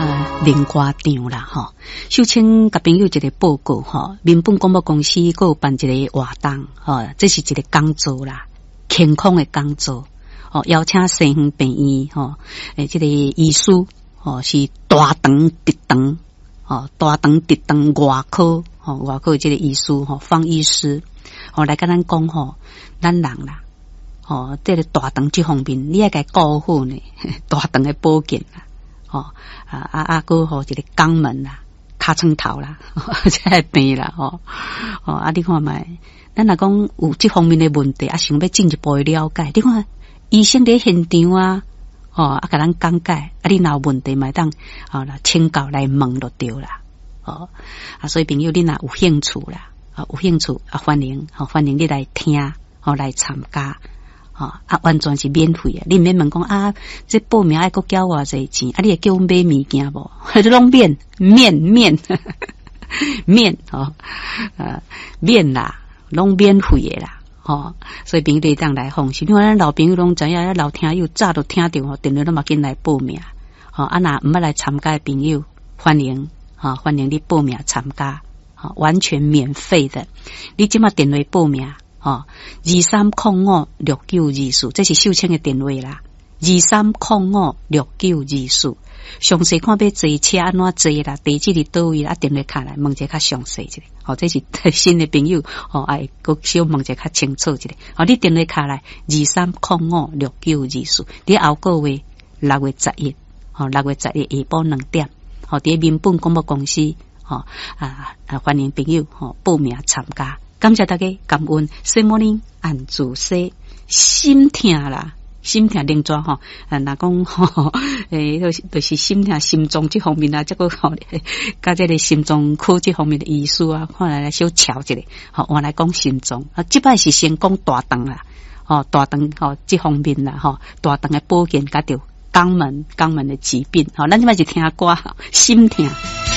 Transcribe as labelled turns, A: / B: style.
A: 零歌场啦吼。秀清甲朋友一个报告吼，民本广播公司还有办一个活动吼，这是一个讲座啦，健康的讲座哦，邀请西园病院吼，这个医师哦是大肠直肠哦，大肠直肠外科哦，外科这个医师吼，方医师哦来跟咱讲吼，咱人啦。哦，这个大肠这方面，你要该顾好呢。大肠的保健啦，哦个吼一个肛门啦、尻川头啦，这个病啦，你看卖，咱若讲有这方面的问题，想要进一步的了解，你看医生在现场啊，甲咱讲解，你若有问题嘛当来请教来问就对啦，所以朋友你若有兴趣啦，有兴趣欢迎你来听，来参加。完全是免费啊！你免问讲这报名要搁交偌济钱，你会叫我买物件无？这拢免免啦，拢免费的啦，所以朋友你当来放心。因为咱老朋友拢知影，老听友早都听到电话都嘛紧来报名，若唔捌来参加的朋友，欢迎你报名参加，完全免费的。你即马电话报名。23056924，这是秀清的电话啦。23056924，详细看要坐车安怎坐啦，地址伫倒位啦，电话卡来问者较详细一点。这是新的朋友爱搁小问者较清楚一点。你电话卡来23056924，伫后个月6月11，6月11下晡2点，伫民本广播公司，欢迎朋友报名参加。感谢大家，感恩。Good morning， 按住说，心痛啦，心痛另抓若讲就是心痛心脏这方面啊，这个甲这个心脏科这方面的医术啊，看来小瞧一下。我来讲心脏这摆是先讲大肠啦，大肠这方面啦，大肠的保健甲着肛门的疾病，咱这摆是听歌，心痛。